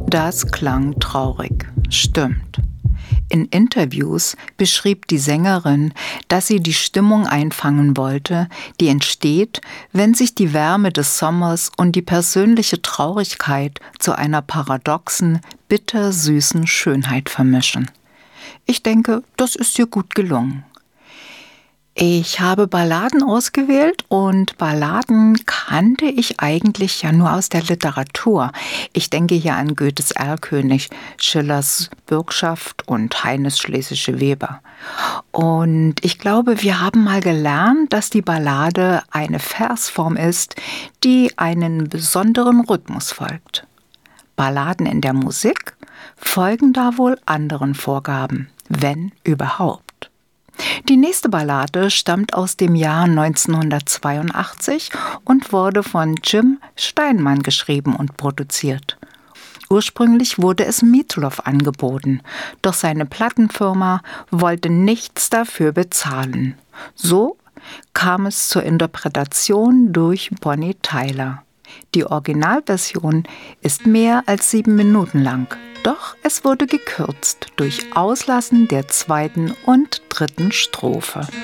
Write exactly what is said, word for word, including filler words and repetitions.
Das klang traurig. Stimmt. In Interviews beschrieb die Sängerin, dass sie die Stimmung einfangen wollte, die entsteht, wenn sich die Wärme des Sommers und die persönliche Traurigkeit zu einer paradoxen, bittersüßen Schönheit vermischen. Ich denke, das ist ihr gut gelungen. Ich habe Balladen ausgewählt und Balladen kannte ich eigentlich ja nur aus der Literatur. Ich denke hier an Goethes Erlkönig, Schillers Bürgschaft und Heines Schlesische Weber. Und ich glaube, wir haben mal gelernt, dass die Ballade eine Versform ist, die einen besonderen Rhythmus folgt. Balladen in der Musik folgen da wohl anderen Vorgaben, wenn überhaupt. Die nächste Ballade stammt aus dem Jahr neunzehnhundertzweiundachtzig und wurde von Jim Steinman geschrieben und produziert. Ursprünglich wurde es Meat Loaf angeboten, doch seine Plattenfirma wollte nichts dafür bezahlen. So kam es zur Interpretation durch Bonnie Tyler. Die Originalversion ist mehr als sieben Minuten lang, doch es wurde gekürzt durch Auslassen der zweiten und dritten Strophe.